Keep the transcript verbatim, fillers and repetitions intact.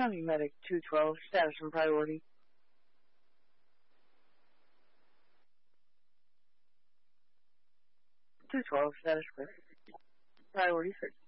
County Medic two twelve, status and priority. two twelve, status clear. Priority six.